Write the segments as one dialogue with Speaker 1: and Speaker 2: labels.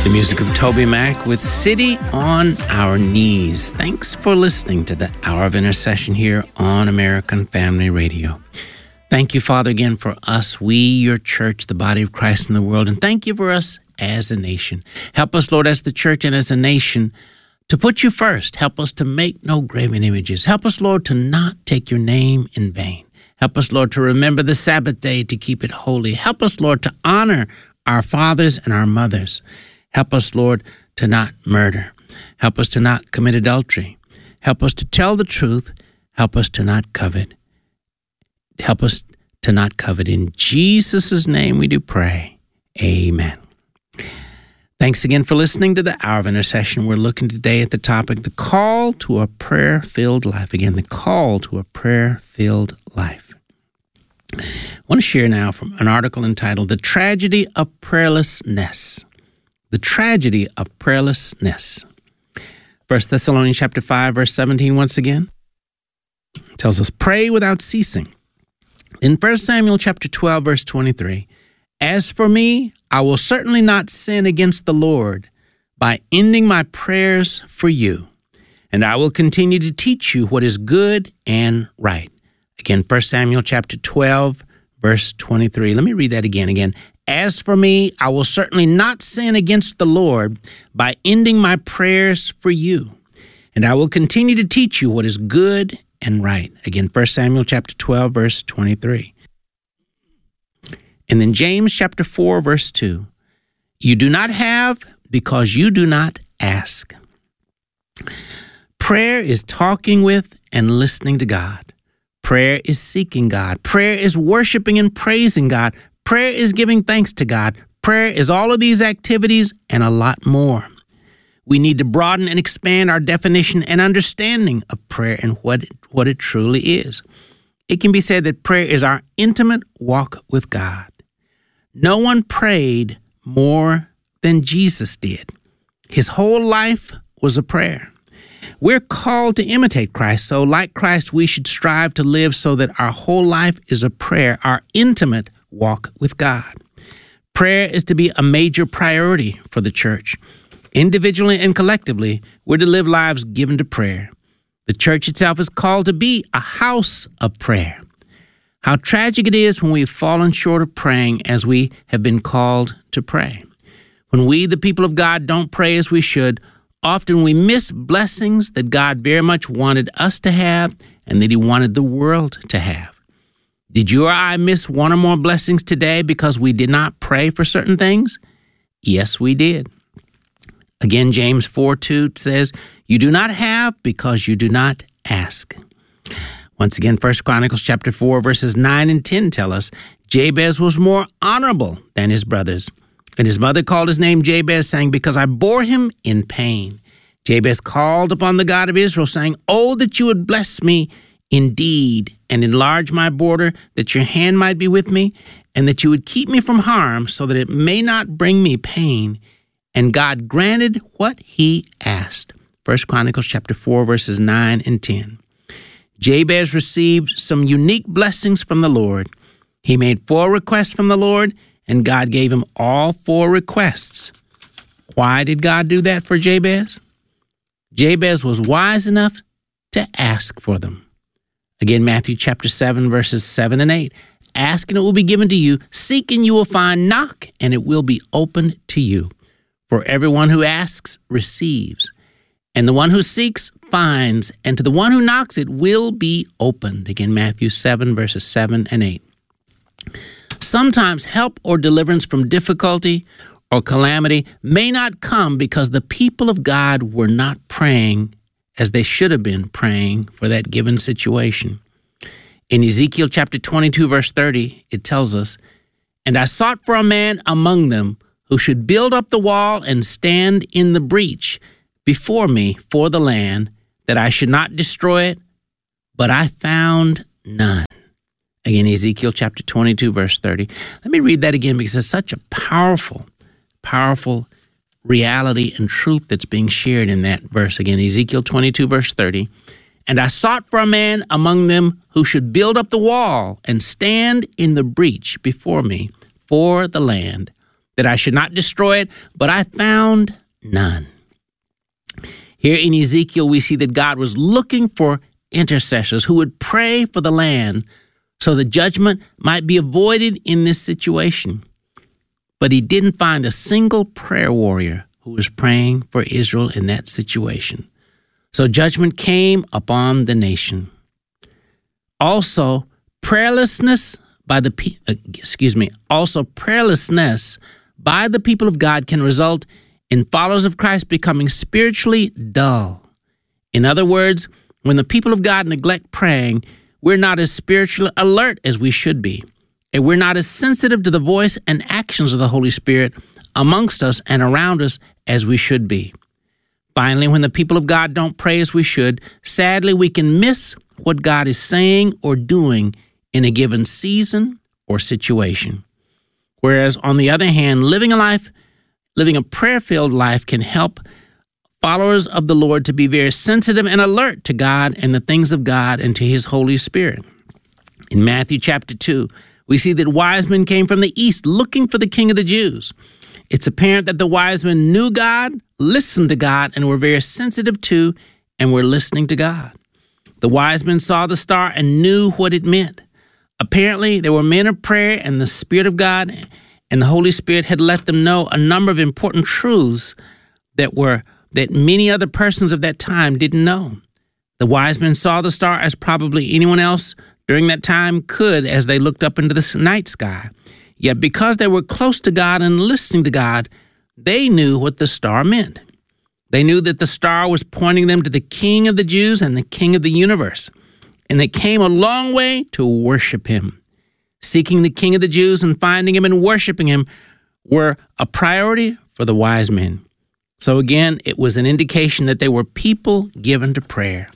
Speaker 1: The music of Toby Mac with City on Our Knees. Thanks for listening to the Hour of Intercession here on American Family Radio. Thank you, Father, again for us, we, your church, the body of Christ in the world, and thank you for us as a nation. Help us, Lord, as the church and as a nation, to put you first. Help us to make no graven images. Help us, Lord, to not take your name in vain. Help us, Lord, to remember the Sabbath day, to keep it holy. Help us, Lord, to honor our fathers and our mothers. Help us, Lord, to not murder. Help us to not commit adultery. Help us to tell the truth. Help us to not covet. Help us to not covet. In Jesus' name we do pray. Amen. Thanks again for listening to the Hour of Intercession. We're looking today at the topic, the call to a prayer-filled life. Again, the call to a prayer-filled life. I want to share now from an article entitled, The Tragedy of Prayerlessness. The tragedy of prayerlessness. 1 Thessalonians chapter 5, verse 17, once again, tells us, pray without ceasing. In 1 Samuel chapter 12, verse 23, as for me, I will certainly not sin against the Lord by ending my prayers for you, and I will continue to teach you what is good and right. Again, 1 Samuel chapter 12, verse 23. Let me read that again. As for me, I will certainly not sin against the Lord by ending my prayers for you, and I will continue to teach you what is good and right. Again, 1 Samuel chapter 12, verse 23. And then James chapter 4, verse 2. You do not have because you do not ask. Prayer is talking with and listening to God. Prayer is seeking God. Prayer is worshiping and praising God. Prayer is giving thanks to God. Prayer is all of these activities and a lot more. We need to broaden and expand our definition and understanding of prayer and what it truly is. It can be said that prayer is our intimate walk with God. No one prayed more than Jesus did. His whole life was a prayer. We're called to imitate Christ, so like Christ, we should strive to live so that our whole life is a prayer, our intimate walk with God. Prayer is to be a major priority for the church. Individually and collectively, we're to live lives given to prayer. The church itself is called to be a house of prayer. How tragic it is when we've fallen short of praying as we have been called to pray. When we, the people of God, don't pray as we should, often we miss blessings that God very much wanted us to have and that He wanted the world to have. Did you or I miss one or more blessings today because we did not pray for certain things? Yes, we did. Again, James 4:2 says, you do not have because you do not ask. Once again, 1 Chronicles chapter 4, verses 9 and 10 tell us, Jabez was more honorable than his brothers. And his mother called his name Jabez, saying, because I bore him in pain. Jabez called upon the God of Israel, saying, oh, that you would bless me indeed, and enlarge my border, that your hand might be with me, and that you would keep me from harm, so that it may not bring me pain. And God granted what he asked. 1 Chronicles chapter 4, verses 9 and 10. Jabez received some unique blessings from the Lord. He made 4 requests from the Lord, and God gave him all 4 requests. Why did God do that for Jabez? Jabez was wise enough to ask for them. Again, Matthew chapter 7, verses 7 and 8. Ask and it will be given to you. Seek and you will find. Knock and it will be opened to you. For everyone who asks receives, and the one who seeks finds, and to the one who knocks it will be opened. Again, Matthew 7, verses 7 and 8. Sometimes help or deliverance from difficulty or calamity may not come because the people of God were not praying as they should have been praying for that given situation. In Ezekiel chapter 22, verse 30, it tells us, and I sought for a man among them who should build up the wall and stand in the breach before me for the land, that I should not destroy it, but I found none. Again, Ezekiel chapter 22, verse 30. Let me read that again because it's such a powerful reality and truth that's being shared in that verse. Again, Ezekiel 22, verse 30. And I sought for a man among them who should build up the wall and stand in the breach before me for the land, that I should not destroy it, but I found none. Here in Ezekiel, we see that God was looking for intercessors who would pray for the land so the judgment might be avoided in this situation. But he didn't find a single prayer warrior who was praying for Israel in that situation. So judgment came upon the nation. Also, prayerlessness by the people of God can result in followers of Christ becoming spiritually dull. In other words, when the people of God neglect praying, we're not as spiritually alert as we should be, and we're not as sensitive to the voice and actions of the Holy Spirit amongst us and around us as we should be. Finally, when the people of God don't pray as we should, sadly, we can miss what God is saying or doing in a given season or situation. Whereas, on the other hand, living a prayer-filled life can help followers of the Lord to be very sensitive and alert to God and the things of God and to His Holy Spirit. In Matthew chapter 2, we see that wise men came from the east looking for the King of the Jews. It's apparent that the wise men knew God, listened to God, and were very sensitive to and were listening to God. The wise men saw the star and knew what it meant. Apparently, they were men of prayer, and the Spirit of God and the Holy Spirit had let them know a number of important truths that many other persons of that time didn't know. The wise men saw the star as probably anyone else during that time could as they looked up into the night sky. Yet because they were close to God and listening to God, they knew what the star meant. They knew that the star was pointing them to the King of the Jews and the King of the universe. And they came a long way to worship Him. Seeking the King of the Jews and finding Him and worshiping Him were a priority for the wise men. So again, it was an indication that they were people given to prayer.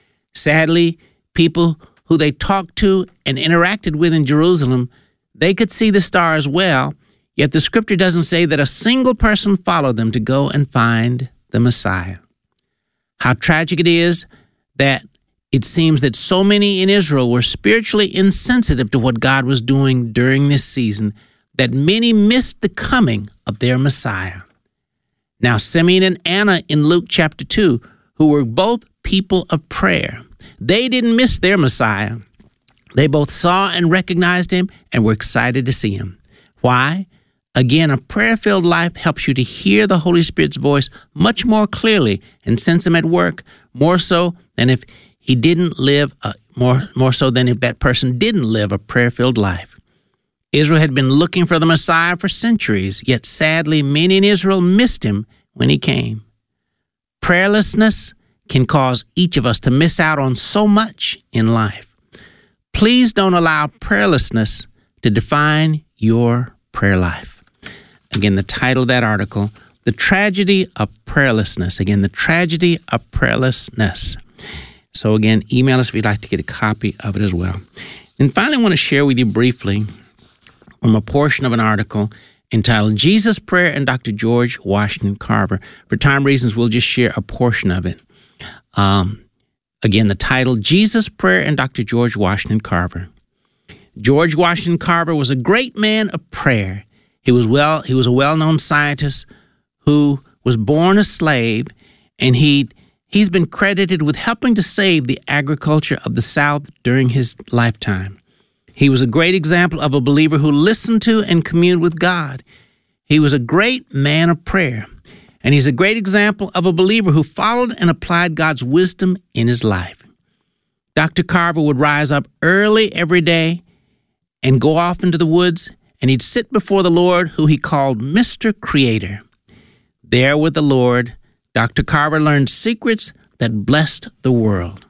Speaker 1: Sadly, people who they talked to and interacted with in Jerusalem, they could see the star as well, yet the scripture doesn't say that a single person followed them to go and find the Messiah. How tragic it is that it seems that so many in Israel were spiritually insensitive to what God was doing during this season that many missed the coming of their Messiah. Now, Simeon and Anna in Luke chapter 2, who were both people of prayer, they didn't miss their Messiah. They both saw and recognized Him and were excited to see Him. Why? Again, a prayer-filled life helps you to hear the Holy Spirit's voice much more clearly and sense Him at work, more so than if he didn't live, more so than if that person didn't live a prayer-filled life. Israel had been looking for the Messiah for centuries, yet sadly, many in Israel missed Him when He came. Prayerlessness can cause each of us to miss out on so much in life. Please don't allow prayerlessness to define your prayer life. Again, the title of that article, The Tragedy of Prayerlessness. Again, the tragedy of prayerlessness. So again, email us if you'd like to get a copy of it as well. And finally, I want to share with you briefly from a portion of an article entitled Jesus Prayer and Dr. George Washington Carver. For time reasons, we'll just share a portion of it. Again, the title, Jesus Prayer and Dr. George Washington Carver. George Washington Carver was a great man of prayer. He was a well-known scientist who was born a slave, and he's been credited with helping to save the agriculture of the South during his lifetime. He was a great example of a believer who listened to and communed with God. He was a great man of prayer, and he's a great example of a believer who followed and applied God's wisdom in his life. Dr. Carver would rise up early every day and go off into the woods, and he'd sit before the Lord, who he called Mr. Creator. There with the Lord, Dr. Carver learned secrets that blessed the world.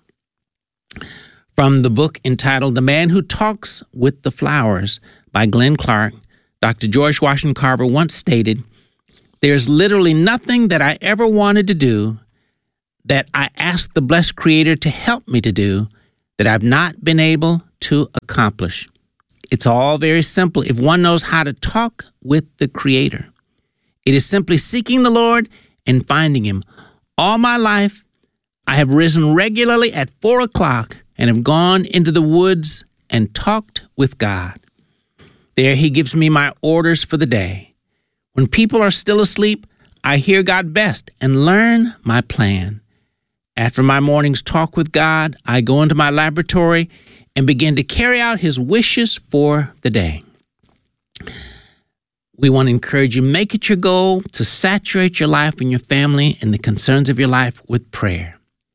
Speaker 1: From the book entitled The Man Who Talks with the Flowers by Glenn Clark, Dr. George Washington Carver once stated, "There's literally nothing that I ever wanted to do that I asked the blessed Creator to help me to do that I've not been able to accomplish. It's all very simple if one knows how to talk with the Creator. It is simply seeking the Lord and finding Him. All my life, I have risen regularly at 4 o'clock and have gone into the woods and talked with God. There He gives me my orders for the day. When people are still asleep, I hear God best and learn my plan. After my morning's talk with God, I go into my laboratory and begin to carry out His wishes for the day. We want to encourage you, make it your goal to saturate your life and your family and the concerns of your life with prayer.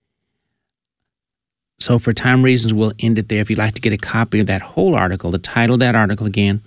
Speaker 1: So for time reasons, we'll end it there. If you'd like to get a copy of that whole article, the title of that article again,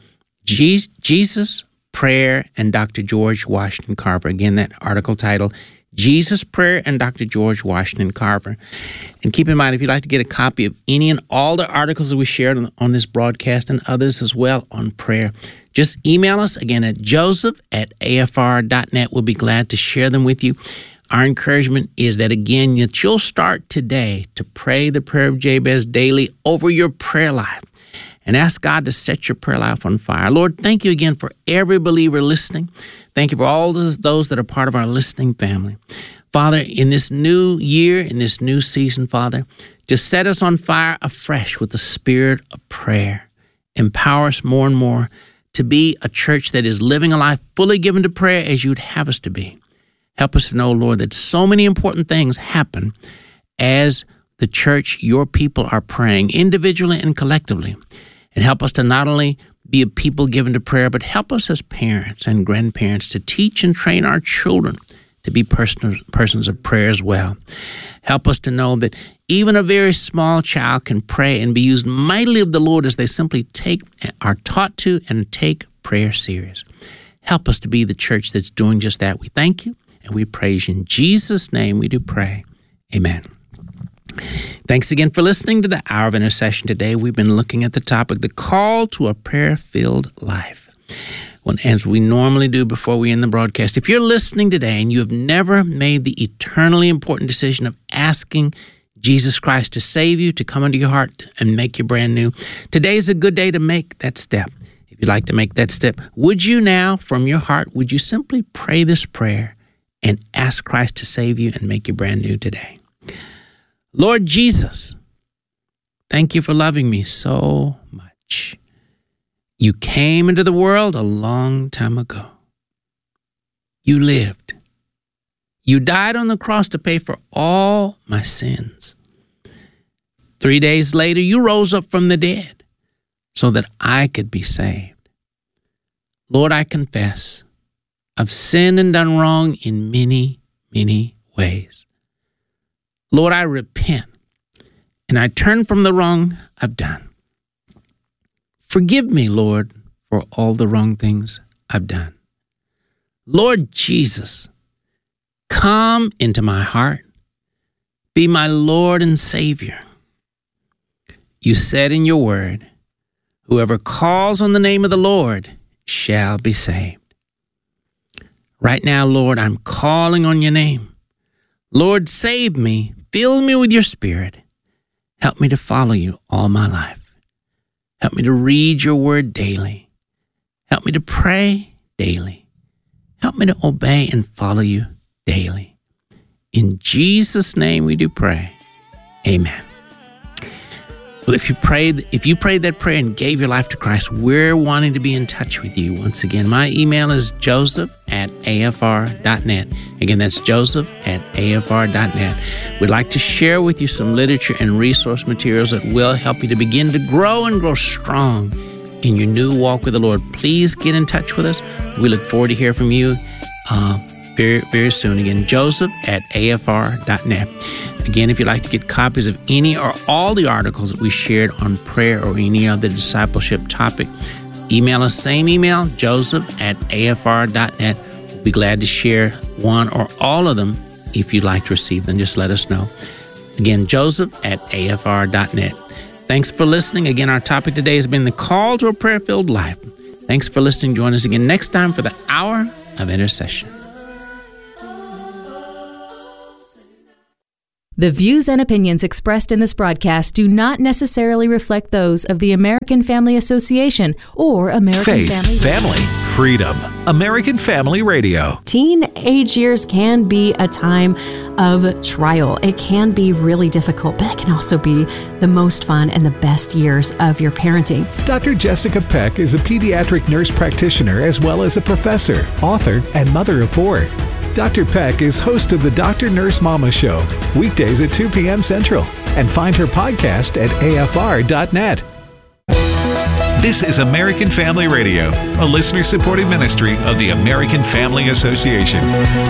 Speaker 1: Jesus, Prayer, and Dr. George Washington Carver. Again, that article title, Jesus, Prayer, and Dr. George Washington Carver. And keep in mind, if you'd like to get a copy of any and all the articles that we shared on this broadcast and others as well on prayer, just email us again at joseph@afr.net. We'll be glad to share them with you. Our encouragement is that, again, that you'll start today to pray the prayer of Jabez daily over your prayer life and ask God to set your prayer life on fire. Lord, thank you again for every believer listening. Thank you for all those that are part of our listening family. Father, in this new year, in this new season, Father, just set us on fire afresh with the spirit of prayer. Empower us more and more to be a church that is living a life fully given to prayer as you'd have us to be. Help us to know, Lord, that so many important things happen as the church, your people, are praying individually and collectively. And help us to not only be a people given to prayer, but help us as parents and grandparents to teach and train our children to be persons of prayer as well. Help us to know that even a very small child can pray and be used mightily of the Lord as they simply are taught to and take prayer serious. Help us to be the church that's doing just that. We thank you and we praise you. In Jesus' name we do pray. Amen. Thanks again for listening to the Hour of Intercession today. We've been looking at the topic, the call to a prayer-filled life. Well, as we normally do before we end the broadcast, if you're listening today and you have never made the eternally important decision of asking Jesus Christ to save you, to come into your heart and make you brand new, today is a good day to make that step. If you'd like to make that step, would you now, from your heart, would you simply pray this prayer and ask Christ to save you and make you brand new today? Lord Jesus, thank you for loving me so much. You came into the world a long time ago. You lived. You died on the cross to pay for all my sins. 3 days later, you rose up from the dead so that I could be saved. Lord, I confess I've sinned and done wrong in many, many ways. Lord, I repent and I turn from the wrong I've done. Forgive me, Lord, for all the wrong things I've done. Lord Jesus, come into my heart. Be my Lord and Savior. You said in your word, whoever calls on the name of the Lord shall be saved. Right now, Lord, I'm calling on your name. Lord, save me. Fill me with your spirit. Help me to follow you all my life. Help me to read your word daily. Help me to pray daily. Help me to obey and follow you daily. In Jesus' name we do pray. Amen. Well, if you prayed that prayer and gave your life to Christ, we're wanting to be in touch with you. Once again, my email is joseph@afr.net. Again, that's joseph@afr.net. We'd like to share with you some literature and resource materials that will help you to begin to grow and grow strong in your new walk with the Lord. Please get in touch with us. We look forward to hearing from you very, very soon. Again, joseph@afr.net. Again, if you'd like to get copies of any or all the articles that we shared on prayer or any other discipleship topic, email us, same email, joseph@afr.net. We'll be glad to share one or all of them. If you'd like to receive them, just let us know. Again, joseph@afr.net. Thanks for listening. Again, our topic today has been the call to a prayer-filled life. Thanks for listening. Join us again next time for the Hour of Intercession.
Speaker 2: The views and opinions expressed in this broadcast do not necessarily reflect those of the American Family Association or American
Speaker 3: Faith,
Speaker 2: Family
Speaker 3: family, freedom. American Family Radio.
Speaker 4: Teenage years can be a time of trial. It can be really difficult, but it can also be the most fun and the best years of your parenting.
Speaker 3: Dr. Jessica Peck is a pediatric nurse practitioner as well as a professor, author, and mother of 4. Dr. Peck is host of the Dr. Nurse Mama Show, weekdays at 2 p.m. Central, and find her podcast at afr.net. This is American Family Radio, a listener-supported ministry of the American Family Association.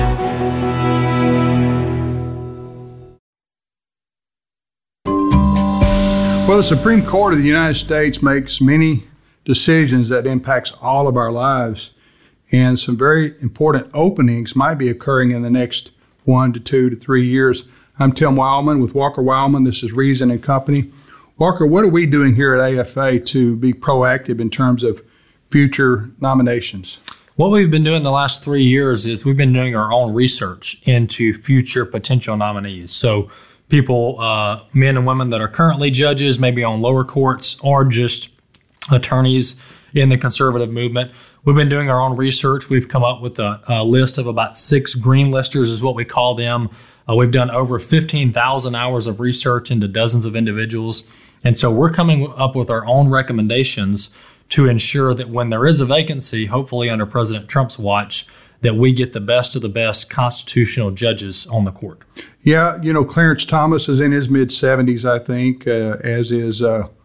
Speaker 5: Well, the Supreme Court of the United States makes many decisions that impacts all of our lives, and some very important openings might be occurring in the next 1 to 2 to 3 years. I'm Tim Wildman with Walker Wildman. This is Reason and Company. Walker, what are we doing here at AFA to be proactive in terms of future nominations?
Speaker 6: What we've been doing the last 3 years is we've been doing our own research into future potential nominees. So people, men and women that are currently judges, maybe on lower courts, or just attorneys in the conservative movement. We've been doing our own research. We've come up with a list of about 6 green listers is what we call them. We've done over 15,000 hours of research into dozens of individuals. And so we're coming up with our own recommendations to ensure that when there is a vacancy, hopefully under President Trump's watch, that we get the best of the best constitutional judges on the court.
Speaker 5: Yeah, Clarence Thomas is in his mid-70s, I think, as is...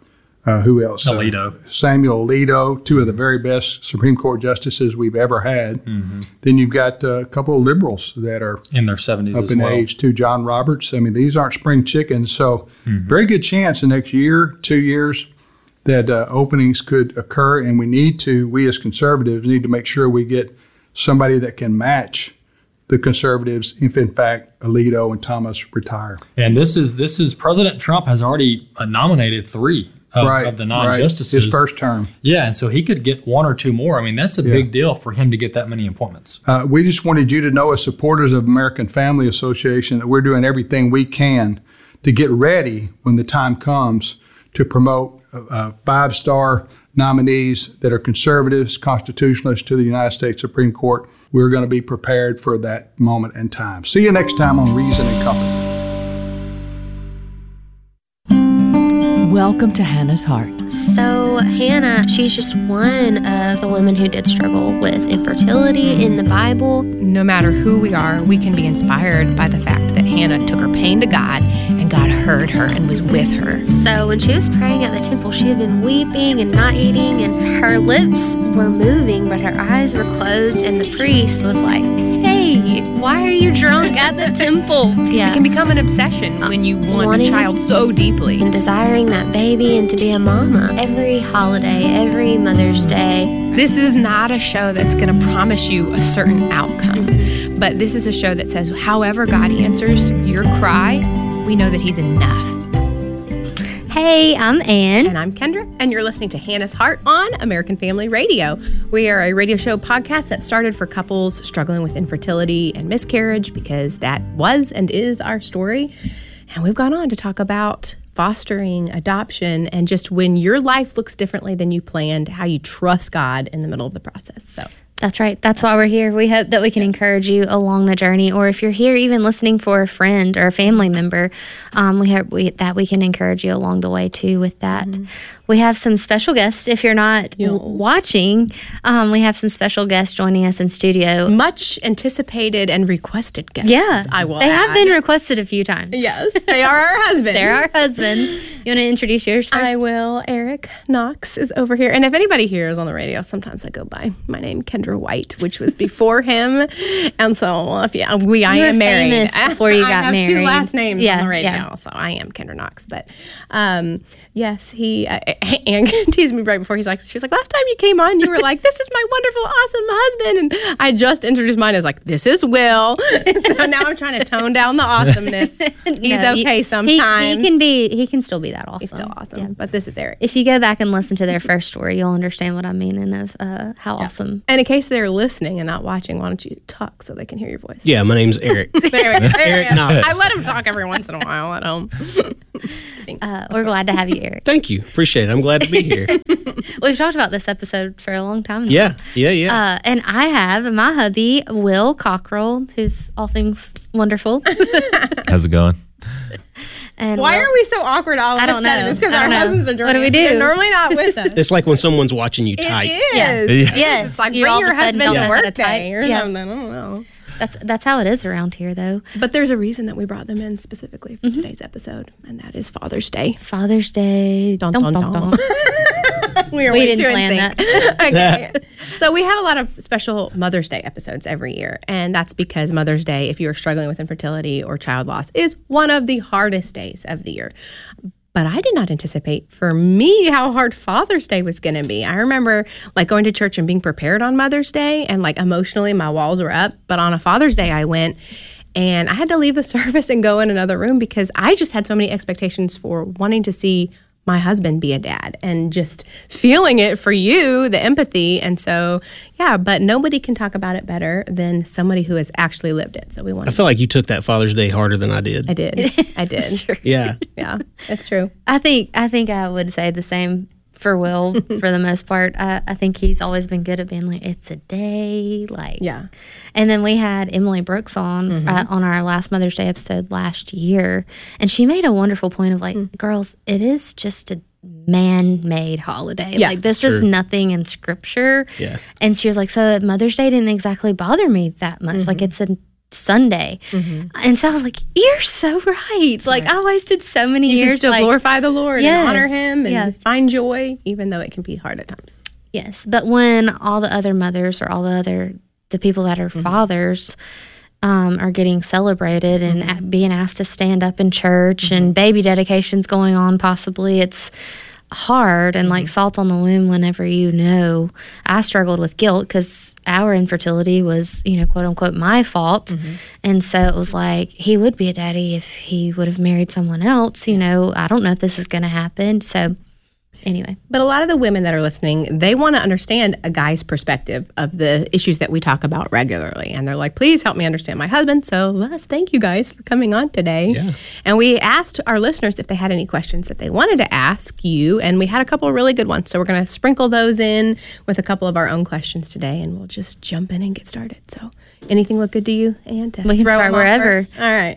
Speaker 5: who else?
Speaker 6: Alito.
Speaker 5: Samuel Alito, 2 of the very best Supreme Court justices we've ever had. Mm-hmm. Then you've got a couple of liberals that are
Speaker 6: in their 70s
Speaker 5: up in age too. John Roberts. I mean, these aren't spring chickens. So very good chance the next year, 2 years, that openings could occur. And we as conservatives need to make sure we get somebody that can match the conservatives if, in fact, Alito and Thomas retire.
Speaker 6: And this is President Trump has already nominated 3 of the non-justices.
Speaker 5: Right. His first term.
Speaker 6: Yeah, and so he could get 1 or 2 more. I mean, that's a big deal for him to get that many appointments.
Speaker 5: We just wanted you to know, as supporters of American Family Association, that we're doing everything we can to get ready when the time comes to promote 5-star nominees that are conservatives, constitutionalists to the United States Supreme Court. We're going to be prepared for that moment in time. See you next time on Reason and Company.
Speaker 4: Welcome to Hannah's Heart.
Speaker 7: So Hannah, she's just one of the women who did struggle with infertility in the Bible.
Speaker 8: No matter who we are, we can be inspired by the fact that Hannah took her pain to God, and God heard her and was with her.
Speaker 7: So when she was praying at the temple, she had been weeping and not eating, and her lips were moving, but her eyes were closed, and the priest was like, "Hey, why are you drunk at the temple?"
Speaker 8: It can become an obsession when you want a child so deeply.
Speaker 7: And desiring that baby and to be a mama. Every holiday, every Mother's Day.
Speaker 8: This is not a show that's going to promise you a certain outcome. But this is a show that says, however God answers your cry, we know that He's enough.
Speaker 7: Hey, I'm Ann.
Speaker 8: And I'm Kendra, and you're listening to Hannah's Heart on American Family Radio. We are a radio show podcast that started for couples struggling with infertility and miscarriage, because that was and is our story. And we've gone on to talk about fostering, adoption, and just when your life looks differently than you planned, how you trust God in the middle of the process. So
Speaker 7: that's right. That's why we're here. We hope that we can encourage you along the journey, or if you're here even listening for a friend or a family member, we hope that we can encourage you along the way too with that. Mm-hmm. We have some special guests. If you're not watching, we have some special guests joining us in studio.
Speaker 8: Much anticipated and requested guests.
Speaker 7: Yeah,
Speaker 8: They
Speaker 7: have been requested a few times.
Speaker 8: Yes, they are our husbands.
Speaker 7: They're our husbands. You want to introduce yours first?
Speaker 8: I will. Eric Knox is over here. And if anybody here is on the radio, sometimes I go by my name, Kendra White, which was before him. And so, I am married.
Speaker 7: Famous before you got married.
Speaker 8: I have 2 last names on the radio, so I am Kendra Knox. But yes, he Anne teased me right before. She was like, last time you came on, you were like, this is my wonderful, awesome husband. And I just introduced mine as like, this is Will. So now I'm trying to tone down the awesomeness. He's okay sometimes.
Speaker 7: He can still be that awesome.
Speaker 8: He's still awesome. But this is Eric.
Speaker 7: If you go back and listen to their first story, you'll understand what I'm meaning of how awesome.
Speaker 8: And case they're listening and not watching, why don't you talk so they can hear your voice?
Speaker 9: Yeah, my name's Eric.
Speaker 8: Eric
Speaker 9: Knox.
Speaker 8: I let him talk every once in a while at home.
Speaker 7: We're glad to have you, Eric.
Speaker 9: Thank you. Appreciate it. I'm glad to be here.
Speaker 7: We've talked about this episode for a long time now.
Speaker 9: Yeah.
Speaker 7: And I have my hubby, Will Cockrell, who's all things wonderful.
Speaker 10: How's it going?
Speaker 7: And
Speaker 8: Why
Speaker 7: Will-
Speaker 8: are we so awkward all of
Speaker 7: I
Speaker 8: a
Speaker 7: don't
Speaker 8: sudden?
Speaker 7: know.
Speaker 8: It's because
Speaker 7: I
Speaker 8: our
Speaker 7: don't know.
Speaker 8: husbands are
Speaker 7: What
Speaker 8: joining
Speaker 7: do we
Speaker 8: us.
Speaker 7: do?
Speaker 8: They're normally not with us.
Speaker 9: It's like when someone's watching you type.
Speaker 8: It
Speaker 7: Yeah.
Speaker 8: is.
Speaker 7: Yes.
Speaker 8: It's like
Speaker 7: You
Speaker 8: bring
Speaker 7: all
Speaker 8: your
Speaker 7: of a sudden
Speaker 8: husband
Speaker 7: don't
Speaker 8: to
Speaker 7: know how to
Speaker 8: work day
Speaker 7: type.
Speaker 8: or
Speaker 7: Yeah.
Speaker 8: something. I don't know.
Speaker 7: That's how it is around here, though.
Speaker 8: But there's a reason that we brought them in specifically for today's episode, and that is Father's Day.
Speaker 7: Father's Day.
Speaker 8: Dun,
Speaker 7: Dum,
Speaker 8: dun,
Speaker 7: dum,
Speaker 8: dun.
Speaker 7: dum.
Speaker 8: We
Speaker 7: We didn't plan
Speaker 8: Okay. So we have a lot of special Mother's Day episodes every year, and that's because Mother's Day, if you are struggling with infertility or child loss, is one of the hardest days of the year. But I did not anticipate for me how hard Father's Day was going to be. I remember like going to church and being prepared on Mother's Day, and like emotionally my walls were up. But on a Father's Day, I went and I had to leave the service and go in another room because I just had so many expectations for wanting to see my husband be a dad and just feeling it for you, the empathy. And so, yeah, but nobody can talk about it better than somebody who has actually lived it. So we want
Speaker 9: I feel like you took that Father's Day harder than I did.
Speaker 8: I did.
Speaker 9: Yeah.
Speaker 8: Yeah, it's true.
Speaker 7: I think I would say the same for Will for the most part. I think he's always been good at being like, it's a day. Like,
Speaker 8: Yeah.
Speaker 7: And then we had Emily Brooks on our last Mother's Day episode last year, and she made a wonderful point of like, girls, it is just a man-made holiday.
Speaker 8: Yeah,
Speaker 7: like this
Speaker 9: true.
Speaker 7: is nothing in scripture.
Speaker 9: Yeah.
Speaker 7: And she was like, so Mother's Day didn't exactly bother me that much. Like it's a Sunday. And so I was like, you're so right. Like I wasted so many
Speaker 8: You
Speaker 7: years
Speaker 8: can still
Speaker 7: like,
Speaker 8: glorify the Lord
Speaker 7: Yes.
Speaker 8: and honor Him and
Speaker 7: Yeah.
Speaker 8: find joy, even though it can be hard at times.
Speaker 7: Yes, but when all the other mothers or all the people that are fathers are getting celebrated and being asked to stand up in church and baby dedications going on, possibly it's hard and like salt on the wound. Whenever I struggled with guilt because our infertility was, quote unquote, my fault, and so it was like he would be a daddy if he would have married someone else. I don't know if this is going to happen. So anyway.
Speaker 8: But a lot of the women that are listening, they want to understand a guy's perspective of the issues that we talk about regularly. And they're like, please help me understand my husband. So let's thank you guys for coming on today.
Speaker 9: Yeah.
Speaker 8: And we asked our listeners if they had any questions that they wanted to ask you. And we had a couple of really good ones. So we're going to sprinkle those in with a couple of our own questions today. And we'll just jump in and get started. So anything look good to you, Ann?
Speaker 7: We can start wherever.
Speaker 8: All right.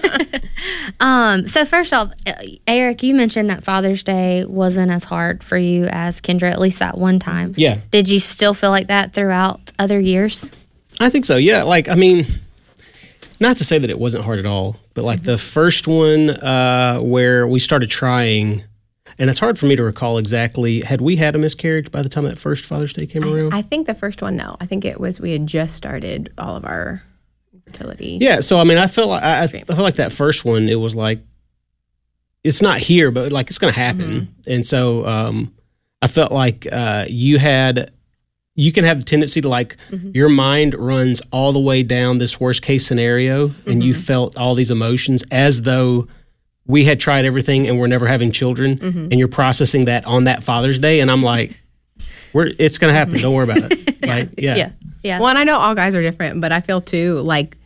Speaker 7: So first off, Eric, you mentioned that Father's Day wasn't as hard for you as Kendra, at least that one time.
Speaker 9: Yeah.
Speaker 7: Did you still feel like that throughout other years?
Speaker 9: I think so. Yeah. Like, I mean, not to say that it wasn't hard at all, but like the first one where we started trying, and it's hard for me to recall exactly, had we had a miscarriage by the time that first Father's Day came around?
Speaker 8: I think the first one, no. I think it was we had just started all of our fertility.
Speaker 9: Yeah. So, I mean, I feel like that first one, it was like, it's not here, but like it's going to happen. And so I felt like you can have the tendency to like your mind runs all the way down this worst case scenario and you felt all these emotions as though we had tried everything and we're never having children and you're processing that on that Father's Day. And I'm like, it's going to happen. Don't worry about it. Like, yeah.
Speaker 8: Well, and I know all guys are different, but I feel too like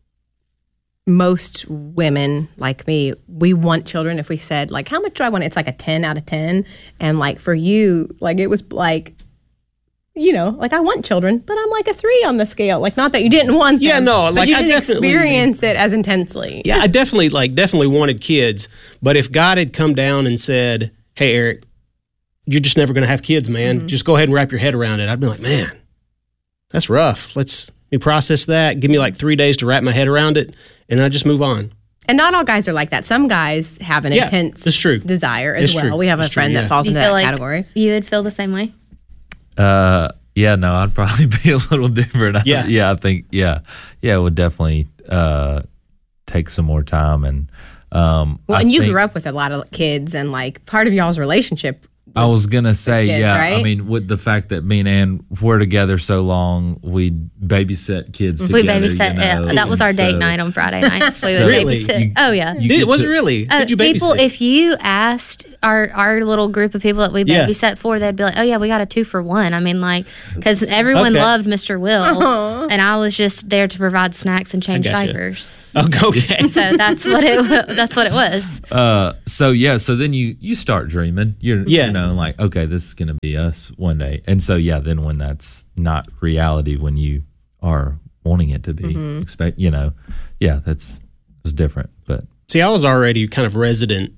Speaker 8: most women like me, we want children. If we said like, how much do I want? It's like a 10 out of 10. And like for you, like it was like, like I want children, but I'm like a 3 on the scale. Like not that you didn't want them.
Speaker 9: Yeah, no,
Speaker 8: but
Speaker 9: like
Speaker 8: you
Speaker 9: I
Speaker 8: didn't
Speaker 9: definitely
Speaker 8: experience it as intensely.
Speaker 9: Yeah, I definitely wanted kids. But if God had come down and said, hey, Eric, you're just never going to have kids, man. Just go ahead and wrap your head around it. I'd be like, man, that's rough. Let me process that. Give me like 3 days to wrap my head around it. And I just move on.
Speaker 8: And not all guys are like that. Some guys have an intense
Speaker 9: that's true.
Speaker 8: desire as
Speaker 9: It's
Speaker 8: well.
Speaker 9: true.
Speaker 8: We have a
Speaker 9: That's true,
Speaker 8: friend
Speaker 9: yeah.
Speaker 8: that falls
Speaker 7: Do you
Speaker 8: into
Speaker 7: feel
Speaker 8: that
Speaker 7: like
Speaker 8: category.
Speaker 7: you would feel the same way?
Speaker 10: Yeah, no, I'd probably be a little different.
Speaker 9: Yeah.
Speaker 10: I think, it would definitely take some more time. And
Speaker 8: Well, and you grew up with a lot of kids, and like part of y'all's relationship.
Speaker 10: I was gonna say,
Speaker 8: kids,
Speaker 10: I
Speaker 8: right?
Speaker 10: mean, with the fact that me and Ann were together so long, we babysit kids together.
Speaker 7: We babysat. That was our date night on Friday nights. We would
Speaker 9: Really?
Speaker 7: babysit. Oh yeah.
Speaker 9: Was it really? Did you babysit?
Speaker 7: People, if you asked our little group of people that we
Speaker 9: Yeah.
Speaker 7: babysat for, they'd be like, "Oh yeah, we got a 2 for 1." I mean, like, because everyone
Speaker 9: Okay.
Speaker 7: loved Mr. Will, and I was just there to provide snacks and change
Speaker 9: gotcha.
Speaker 7: diapers.
Speaker 9: Okay.
Speaker 7: So that's what it was.
Speaker 10: So then you start dreaming. You know, like, okay, this is gonna be us one day. And so then when that's not reality, when you are wanting it to be, that's different. But
Speaker 9: See, I was already kind of reticent.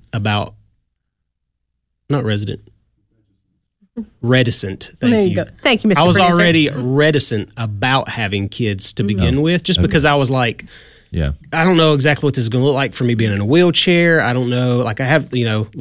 Speaker 8: There you go. Thank you, Mr.
Speaker 9: I was
Speaker 8: Producer.
Speaker 9: already reticent about having kids to begin with, just because I was like, I don't know exactly what this is going to look like for me being in a wheelchair. I don't know. Like I have,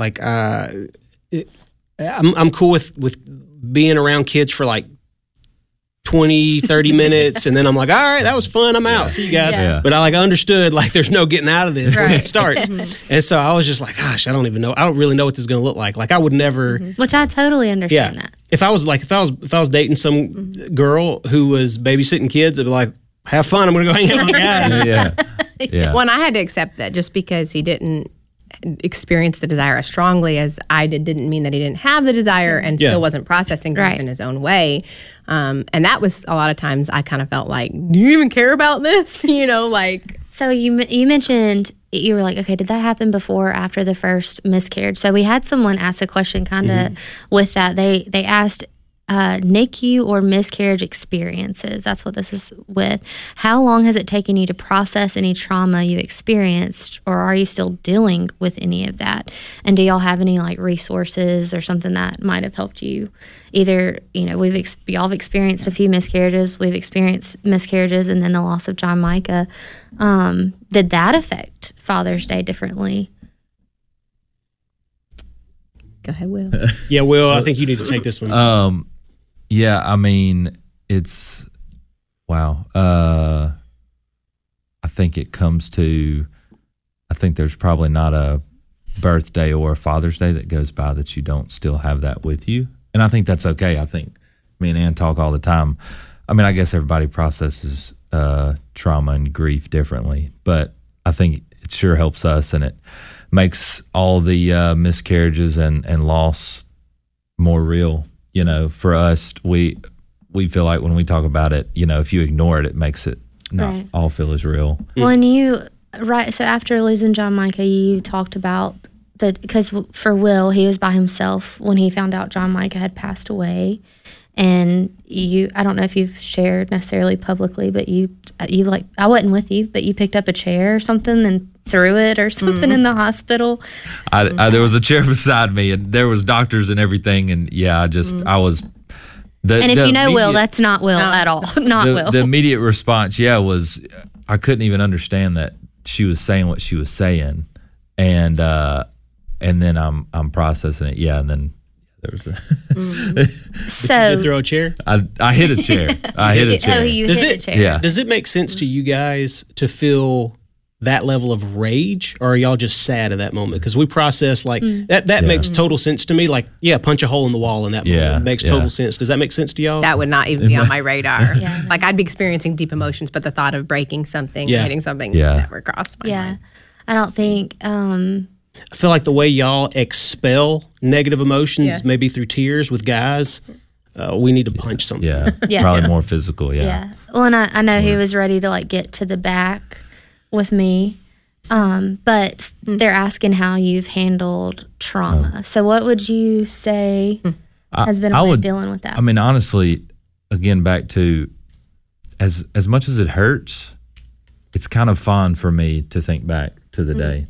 Speaker 9: I'm cool with being around kids for like 20, 30 minutes. And then I'm like, all right, that was fun. I'm out. See you guys.
Speaker 10: Yeah.
Speaker 9: But I understood there's no getting out of this when
Speaker 7: Right.
Speaker 9: it starts. And so I was just like, gosh, I don't even know. I don't really know what this is going to look like. Like I would never.
Speaker 7: Which I totally understand that.
Speaker 9: If I was dating some girl who was babysitting kids, I'd be like, have fun. I'm going to go hang out with guys.
Speaker 10: yeah.
Speaker 8: Well, and I had to accept that just because he didn't experience the desire as strongly as I didn't mean that he didn't have the desire and still wasn't processing grief
Speaker 7: Right.
Speaker 8: in his own way. And that was a lot of times I kind of felt like, do you even care about this?
Speaker 7: So you mentioned you were like, okay, did that happen before or after the first miscarriage? So we had someone ask a question kind of with that. They asked NICU or miscarriage experiences. That's what this is with. How long has it taken you to process any trauma you experienced, or are you still dealing with any of that? And do y'all have any resources or something that might have helped you? Either y'all have experienced a few miscarriages. We've experienced miscarriages, and then the loss of John Micah. Did that affect Father's Day differently?
Speaker 8: Go ahead, Will.
Speaker 9: Yeah, Will, I think you need to take this one.
Speaker 10: I mean, it's wow. I think it comes to, I think there's probably not a birthday or a Father's Day that goes by that you don't still have that with you. And I think that's okay. I think me and Ann talk all the time. I mean, I guess everybody processes trauma and grief differently, but I think it sure helps us, and it makes all the miscarriages and loss more real. For us, we feel like when we talk about it, if you ignore it, it makes it not
Speaker 7: Right.
Speaker 10: all feel as real.
Speaker 7: Well, and so after losing John Micah, you talked about because for Will, he was by himself when he found out John Micah had passed away. And I don't know if you've shared necessarily publicly, but you I wasn't with you, but you picked up a chair or something and threw it or something in the hospital.
Speaker 10: There was a chair beside me, and there was doctors and everything, and I was.
Speaker 7: And if you know Will, that's not Will at all. Not Will.
Speaker 10: The immediate response, was I couldn't even understand that she was saying what she was saying, and then I'm processing it. Yeah, and then there was
Speaker 7: So
Speaker 9: Did you throw a chair?
Speaker 10: I hit a chair. I hit a chair.
Speaker 7: Oh, you
Speaker 9: Does
Speaker 7: hit
Speaker 9: it-
Speaker 7: a chair.
Speaker 10: Yeah.
Speaker 9: Does it make sense to you guys to feel that level of rage, or are y'all just sad at that moment? Because we process that makes total sense to me. Like, punch a hole in the wall in that moment.
Speaker 10: Yeah,
Speaker 9: It makes total sense. Does that make sense to y'all?
Speaker 8: That would not even be on my radar.
Speaker 7: Yeah.
Speaker 8: Like I'd be experiencing deep emotions, but the thought of breaking something,
Speaker 9: Yeah.
Speaker 8: hitting something,
Speaker 10: Yeah.
Speaker 8: never crossed my mind.
Speaker 7: I don't think.
Speaker 9: I feel like the way y'all expel negative emotions,
Speaker 8: Yeah.
Speaker 9: maybe through tears with guys, we need to punch something.
Speaker 10: Yeah,
Speaker 7: Yeah.
Speaker 10: probably more physical.
Speaker 7: Yeah. Well, and I know he was ready to get to the back with me. But they're asking how you've handled trauma. So what would you say has been a way of dealing with that?
Speaker 10: I mean, honestly, again, back to as much as it hurts, it's kind of fun for me to think back to the day.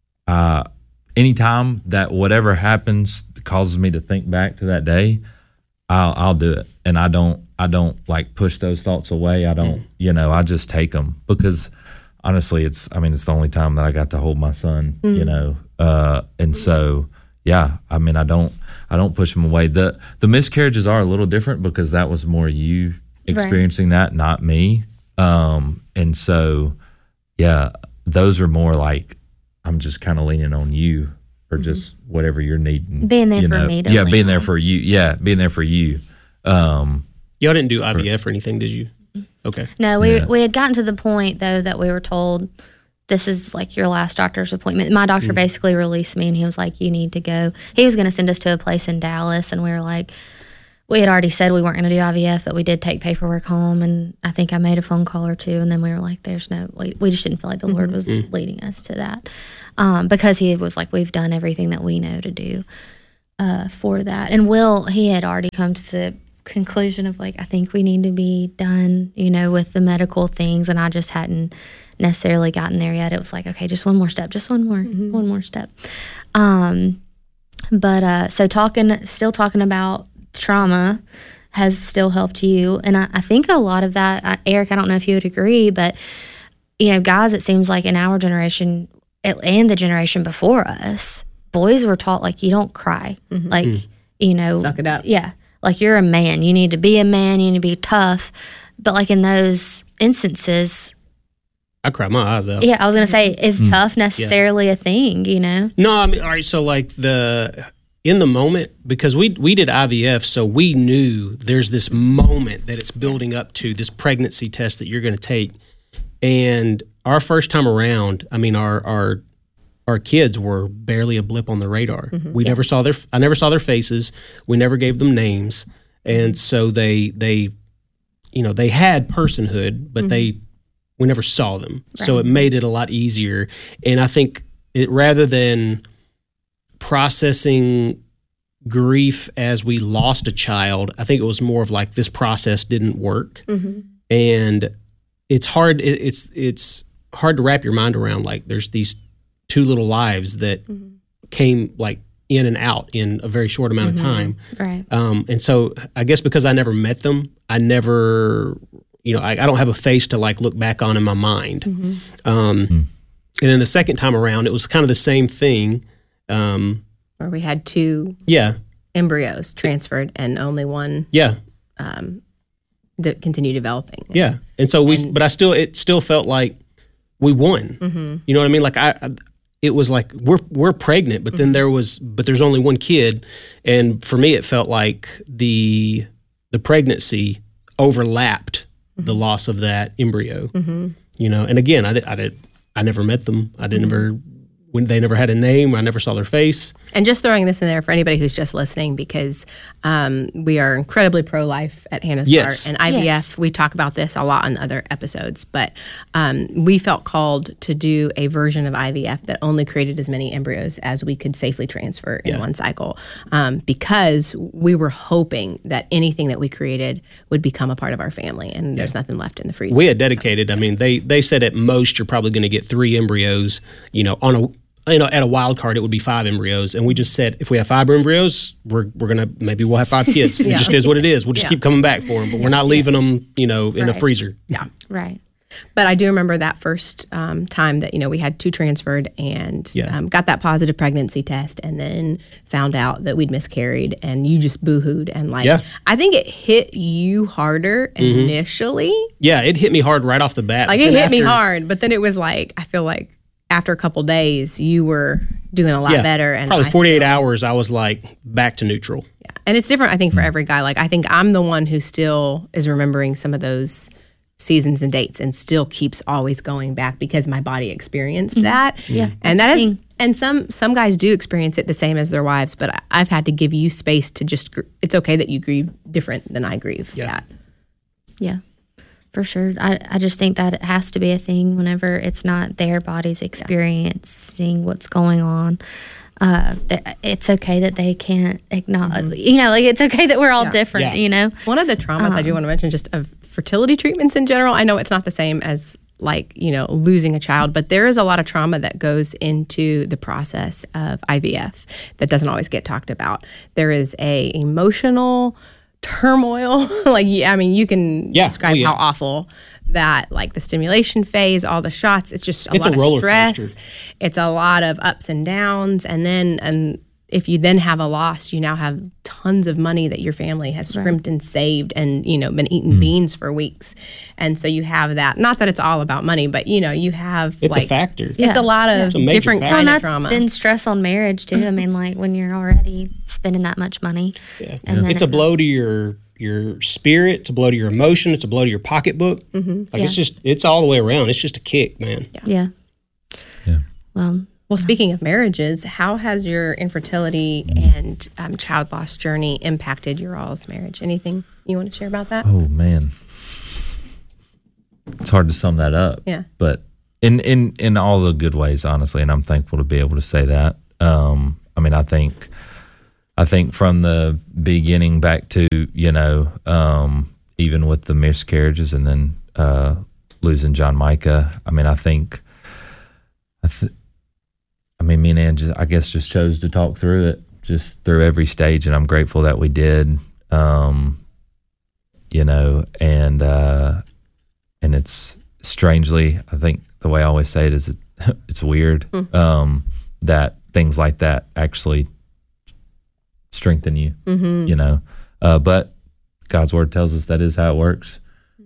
Speaker 10: Anytime that whatever happens causes me to think back to that day, I'll do it, and I don't push those thoughts away. I don't, I just take them, because honestly, it's the only time that I got to hold my son, and so I don't push them away. The miscarriages are a little different because that was more you experiencing that, not me, and so those are more like I'm just kind of leaning on you or just whatever you're needing,
Speaker 7: Being there for me to lean
Speaker 10: being there
Speaker 7: on.
Speaker 10: for you, being there for you.
Speaker 9: Y'all didn't do IVF or anything, did you? Okay.
Speaker 7: No, we had gotten to the point though that we were told this is like your last doctor's appointment. My doctor basically released me, and he was like, you need to go. He was going to send us to a place in Dallas, and we were like, we had already said we weren't going to do IVF, but we did take paperwork home, and I think I made a phone call or two, and then we were like, we just didn't feel like the Lord was leading us to that, because he was like, we've done everything that we know to do for that. And Will, he had already come to the conclusion of like, I think we need to be done, with the medical things, and I just hadn't necessarily gotten there yet. It was like, okay, just one more step, one more step. But so still talking about trauma has still helped you, and I think a lot of that, Eric, I don't know if you would agree, but guys, it seems like in our generation and the generation before us, boys were taught like, you don't cry, like
Speaker 8: suck it up.
Speaker 7: Yeah, like you're a man, you need to be a man, you need to be tough. But like in those instances,
Speaker 9: I cry my eyes out.
Speaker 7: Yeah, I was gonna say, is tough necessarily a thing?
Speaker 9: No, I mean, all right. So like in the moment, because we did IVF, so we knew there's this moment that it's building up to, this pregnancy test that you're going to take. And our first time around, I mean, our kids were barely a blip on the radar. We never saw I never saw their faces. We never gave them names, and so they had personhood, but we never saw them. Right. So it made it a lot easier. And I think rather than processing grief as we lost a child, I think it was more of like, this process didn't work. And it's hard. It's hard to wrap your mind around, like, there's these two little lives that came like in and out in a very short amount of time.
Speaker 7: Right.
Speaker 9: And so I guess because I never met them, I never, I don't have a face to like look back on in my mind. And then the second time around, it was kind of the same thing.
Speaker 8: Where we had two embryos transferred and only one that continued developing.
Speaker 9: Yeah. And so it still felt like we won. You know what I mean? Like it was like we're pregnant, but then there's only one kid. And for me, it felt like the pregnancy overlapped the loss of that embryo. And again, I never met them. They never had a name. I never saw their face.
Speaker 8: And just throwing this in there for anybody who's just listening, because we are incredibly pro-life at Hannah's Heart. And IVF, we talk about this a lot in other episodes, but we felt called to do a version of IVF that only created as many embryos as we could safely transfer in one cycle, because we were hoping that anything that we created would become a part of our family, and there's nothing left in the freezer.
Speaker 9: We had dedicated, I mean, they said at most you're probably going to get 3 embryos, at a wild card, it would be 5 embryos. And we just said, if we have 5 embryos, maybe we'll have 5 kids. It just is what it is. We'll just keep coming back for them, but we're not leaving them, in a freezer.
Speaker 8: Yeah.
Speaker 7: Right.
Speaker 8: But I do remember that first time that, we had 2 transferred and got that positive pregnancy test, and then found out that we'd miscarried, and you just boo-hooed. And I think it hit you harder initially.
Speaker 9: Yeah, it hit me hard right off the bat.
Speaker 8: Like, it hit me hard, but then it was like, I feel like after a couple days, you were doing a lot better. And
Speaker 9: probably 48 hours, I was like back to neutral.
Speaker 8: Yeah, and it's different, I think, for every guy. Like, I think I'm the one who still is remembering some of those seasons and dates, and still keeps always going back because my body experienced that.
Speaker 7: Yeah,
Speaker 8: and that is, and some guys do experience it the same as their wives. But I've had to give you space to just. It's okay that you grieve different than I grieve that.
Speaker 7: Yeah. For sure. I just think that it has to be a thing whenever it's not their bodies experiencing what's going on. It's okay that they can't acknowledge, it's okay that we're all different,
Speaker 8: One of the traumas I do want to mention, just of fertility treatments in general, I know it's not the same as losing a child, but there is a lot of trauma that goes into the process of IVF that doesn't always get talked about. There is a emotional turmoil. You can describe how awful that, like, the stimulation phase, all the shots, it's just a lot of stress. It's a lot of ups and downs. And if you then have a loss, you now have tons of money that your family has scrimped and saved and, been eating beans for weeks. And so you have that, not that it's all about money, but, you have,
Speaker 9: it's a factor.
Speaker 8: It's a lot of different kind of trauma.
Speaker 7: Then stress on marriage too. I mean, like, when you're already spending that much money.
Speaker 9: Yeah. And it's a blow to your spirit, it's a blow to your emotion, it's a blow to your pocketbook. It's all the way around. It's just a kick, man.
Speaker 7: Yeah.
Speaker 8: Well, speaking of marriages, how has your infertility and child loss journey impacted your all's marriage? Anything you want to share about that?
Speaker 10: Oh man, it's hard to sum that up.
Speaker 8: Yeah.
Speaker 10: But in all the good ways, honestly, and I'm thankful to be able to say that. I mean, I think from the beginning back to, even with the miscarriages and then losing John Micah, I mean, me and Ann just chose to talk through it, just through every stage, and I'm grateful that we did. And it's strangely, I think the way I always say it is, it's weird that things like that actually strengthen you, but God's word tells us that is how it works,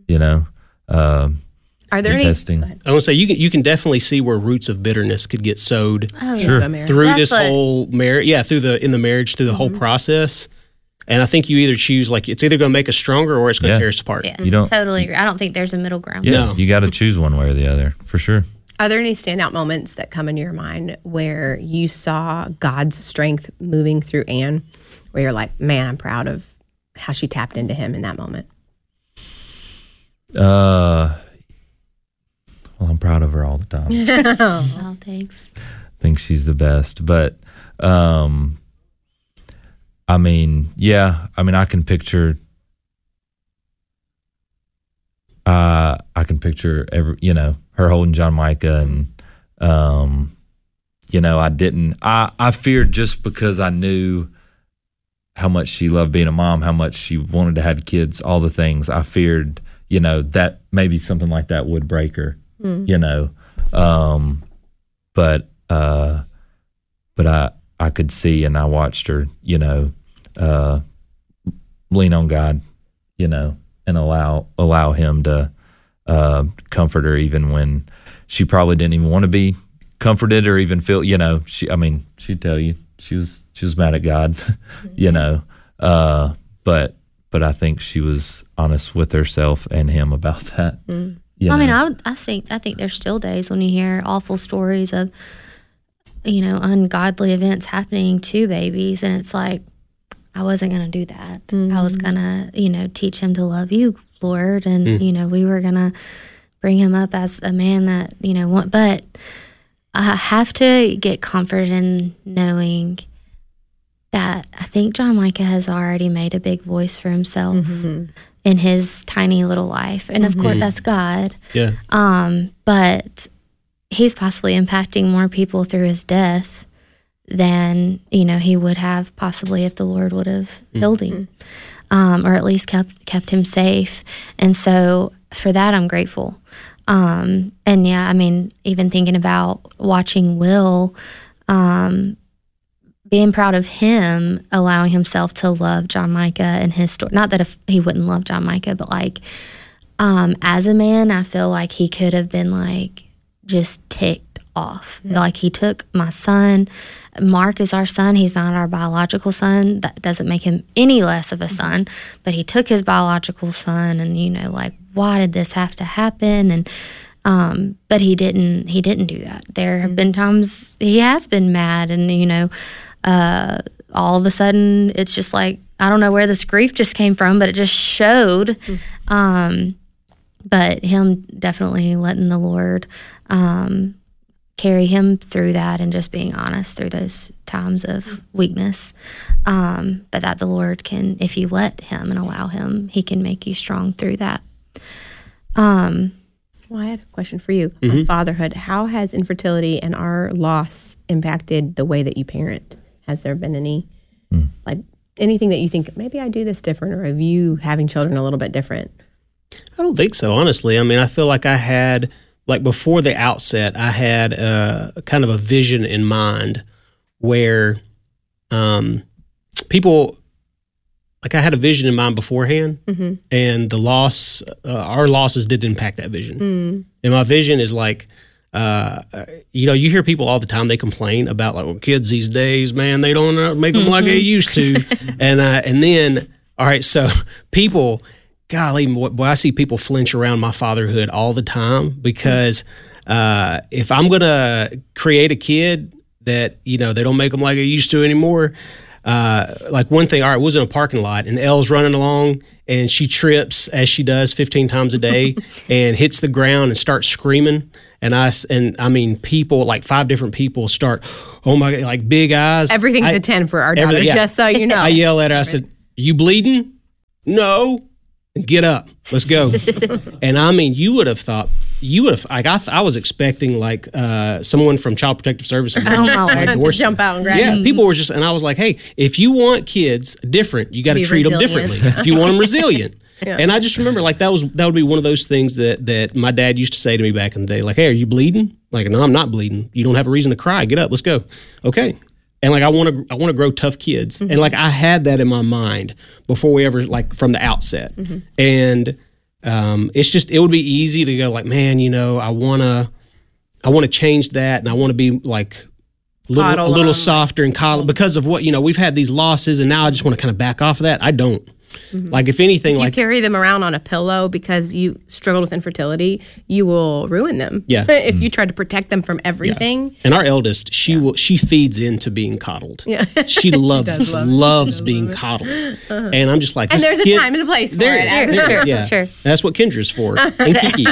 Speaker 8: Are there any
Speaker 9: testing? I want to say you can definitely see where roots of bitterness could get sowed through
Speaker 7: That's
Speaker 9: this whole marriage. Yeah, through the marriage, through the whole process. And I think you either choose, like, it's either going to make us stronger or it's going to tear us apart.
Speaker 7: Yeah,
Speaker 10: You don't-
Speaker 7: totally agree. I don't think there's a middle ground.
Speaker 10: Yeah,
Speaker 9: No.
Speaker 10: you got to choose one way or the other, for sure.
Speaker 8: Are there any standout moments that come into your mind where you saw God's strength moving through Ann, where you're like, man, I'm proud of how she tapped into him in that moment?
Speaker 10: Well, I'm proud of her all the time.
Speaker 7: Oh, thanks.
Speaker 10: Think she's the best, but I can picture her holding John Micah, and I feared, just because I knew how much she loved being a mom, how much she wanted to have kids, all the things. I feared, that maybe something like that would break her. But I could see, and I watched her, lean on God, and allow him to comfort her, even when she probably didn't even want to be comforted or even feel, she'd tell you she was mad at God, but I think she was honest with herself and him about that.
Speaker 7: I think there's still days when you hear awful stories of, ungodly events happening to babies, and it's like, I wasn't going to do that. I was going to, teach him to love you, Lord, and we were going to bring him up as a man that, but I have to get comfort in knowing that I think John Micah has already made a big voice for himself in his tiny little life. And of course, that's God.
Speaker 9: Yeah.
Speaker 7: But he's possibly impacting more people through his death than, he would have possibly if the Lord would have healed him, or at least kept him safe. And so for that, I'm grateful. Even thinking about watching Will, being proud of him, allowing himself to love John Micah and his story. Not that if he wouldn't love John Micah, but as a man, I feel like he could have been just ticked off. Like, he took my son. Mark is our son. He's not our biological son. That doesn't make him any less of a son, but he took his biological son, and why did this have to happen? And but he didn't do that. There have been times he has been mad, and all of a sudden it's just like, I don't know where this grief just came from, but it just showed. But him definitely letting the Lord carry him through that, and just being honest through those times of weakness. But that the Lord can, if you let him and allow him, he can make you strong through that.
Speaker 8: Well, I had a question for you on fatherhood. How has infertility and our loss impacted the way that you parent? Has there been any, anything that you think, maybe I do this different, or of you having children a little bit different?
Speaker 9: I don't think so, honestly. I feel like I had, before the outset, I had kind of a vision in mind where people, I had a vision in mind beforehand, and the loss, our losses did impact that vision. And my vision is you hear people all the time, they complain about kids these days, man, they don't make them like they used to. And then, all right, so people, golly, boy, I see people flinch around my fatherhood all the time, because if I'm gonna create a kid that they don't make them like they used to anymore. Like one thing, all right, was in a parking lot and Elle's running along and she trips as she does 15 times a day and hits the ground and starts screaming. And I mean, people, like 5 different people start, oh my God, like big eyes.
Speaker 8: Everything's a 10 for our daughter, just so you know.
Speaker 9: I yell at her, I said, you bleeding? No. Get up. Let's go. And I mean, I was expecting like someone from Child Protective Services
Speaker 8: to jump out and grab
Speaker 9: them. People were and I was like, hey, if you want kids different, you got to treat them differently. If you want them resilient. Yeah. And I just remember like that would be one of those things that my dad used to say to me back in the day, like, hey, are you bleeding? Like, no, I'm not bleeding. You don't have a reason to cry. Get up. Let's go. Okay. And like I want to grow tough kids, and like I had that in my mind before we ever like from the outset. And it would be easy to go like, man, I want to change that, and I want to be like a little softer and coddle because of what we've had these losses, and now I just want to kind of back off of that. I don't. Like if anything,
Speaker 8: if you carry them around on a pillow because you struggled with infertility, you will ruin them.
Speaker 9: Yeah.
Speaker 8: If you try to protect them from everything.
Speaker 9: Yeah. And our eldest, she feeds into to coddled. Yeah. She loves being coddled. And I'm just like,
Speaker 8: and there's a time and a place for it.
Speaker 9: Sure. That's what Kendra's for. And Kiki.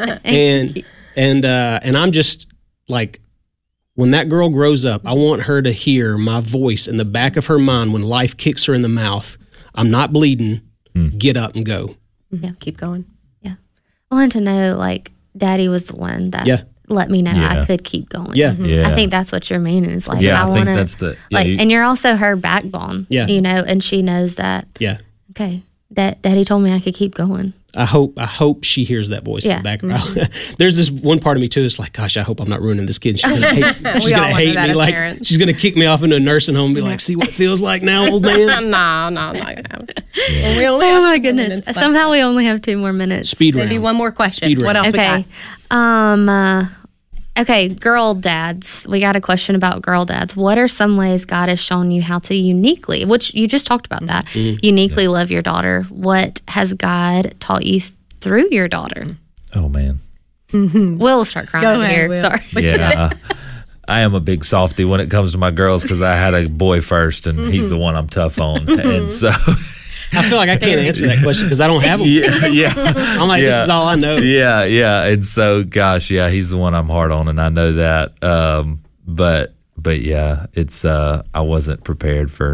Speaker 9: and I'm just like, when that girl grows up, I want her to hear my voice in the back of her mind when life kicks her in the mouth. I'm not bleeding. Get up and go.
Speaker 8: Yeah, keep going.
Speaker 7: Yeah. I wanted to know, like, Daddy was the one that let me know I could keep going.
Speaker 9: Yeah.
Speaker 7: I think that's what you're meaning. Is like, I want to, and you're also her backbone.
Speaker 9: Yeah.
Speaker 7: And she knows that.
Speaker 9: Yeah.
Speaker 7: Okay. That Daddy told me I could keep going.
Speaker 9: I hope she hears that voice in the background. There's this one part of me too that's like, gosh, I hope I'm not ruining this kid. She's gonna hate me. Like parents. She's gonna kick me off into a nursing home and be like, see what it feels like now, old man.
Speaker 8: No, I'm not gonna have it. Well, we only have 2 minutes.
Speaker 7: Somehow we only have 2 more minutes.
Speaker 9: Speed round.
Speaker 8: Maybe one more question. What else we
Speaker 7: got? Okay, girl dads. We got a question about girl dads. What are some ways God has shown you how to uniquely, which you just talked about that, uniquely love your daughter? What has God taught you through your daughter?
Speaker 10: Oh, man.
Speaker 7: We'll start crying over here.
Speaker 8: Will.
Speaker 7: Sorry.
Speaker 10: Yeah. I am a big softie when it comes to my girls because I had a boy first, and he's the one I'm tough on. And so...
Speaker 9: I feel like I can't answer that question because I don't have them.
Speaker 10: Yeah.
Speaker 9: I'm like, this is all I know.
Speaker 10: Yeah. And so, gosh, he's the one I'm hard on, and I know that. But yeah, it's I wasn't prepared for,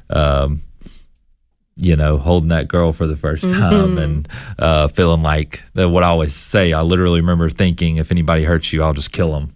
Speaker 10: holding that girl for the first time and feeling like what I always say. I literally remember thinking, if anybody hurts you, I'll just kill them.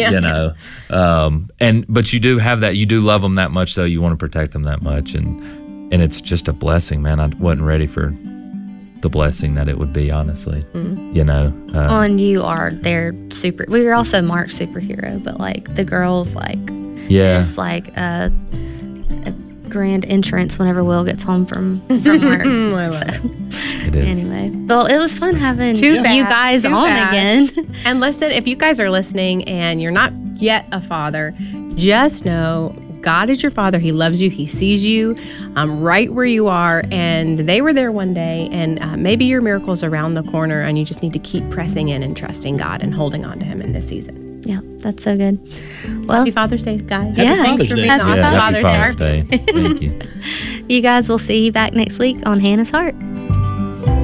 Speaker 10: But you do have that. You do love them that much, though. You want to protect them that much, and it's just a blessing, man. I wasn't ready for the blessing that it would be, honestly.
Speaker 7: And you are their super. We are also Mark's superhero, but like the girls, it's like a grand entrance whenever Will gets home from work.
Speaker 10: It is.
Speaker 7: Anyway, well, it was fun having you guys on again.
Speaker 8: And listen, if you guys are listening and you're not yet a father, just know God is your father. He loves you. He sees you right where you are. And they were there one day. And maybe your miracle's around the corner and you just need to keep pressing in and trusting God and holding on to him in this season.
Speaker 7: Yeah, that's so good. Well,
Speaker 8: happy Father's Day, guys.
Speaker 9: Happy Father's Day.
Speaker 10: Happy Father's Day. Thank you.
Speaker 7: You guys will see you back next week on Hannah's Heart.